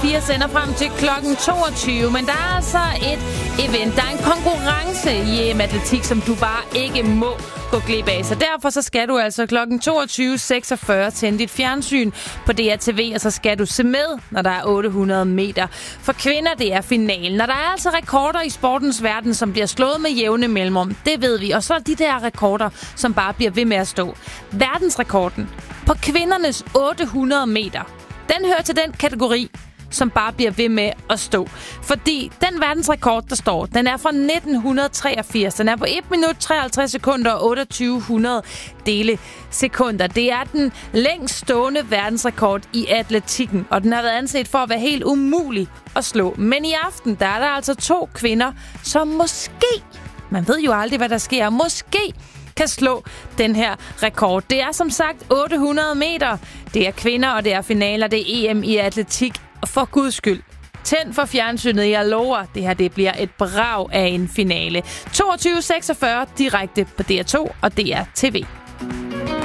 4 sender frem til klokken 22. Men der er altså et event. Der er en konkurrence i EM-atletik, som du bare ikke må gå glip af. Så derfor så skal du altså klokken 22.46 tænde dit fjernsyn på DRTV, og så skal du se med, når der er 800 meter. For kvinder, det er finalen. Og der er altså rekorder i sportens verden, som bliver slået med jævne mellemrum. Det ved vi. Og så er de der rekorder, som bare bliver ved med at stå. Verdensrekorden på kvindernes 800 meter, den hører til den kategori, som bare bliver ved med at stå. Fordi den verdensrekord, der står, den er fra 1983. Den er på 1 minut 53 sekunder og 2800 dele sekunder. Det er den længst stående verdensrekord i atletikken, og den har været anset for at være helt umulig at slå. Men i aften, der er der altså 2 kvinder, som måske, man ved jo aldrig, hvad der sker, måske kan slå den her rekord. Det er som sagt 800 meter. Det er kvinder, og det er finaler. Det er EM i atletik. Og for guds skyld, tænd for fjernsynet. Jeg lover, det her det bliver et brag af en finale. 22.46 direkte på DR2 og DRTV.